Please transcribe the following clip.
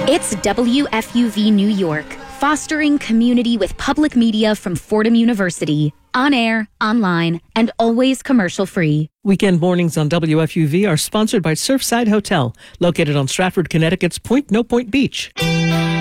It's WFUV New York, fostering community with public media from Fordham University. On air, online, and always commercial-free. Weekend mornings on WFUV are sponsored by Surfside Hotel, located on Stratford, Connecticut's Point No Point Beach.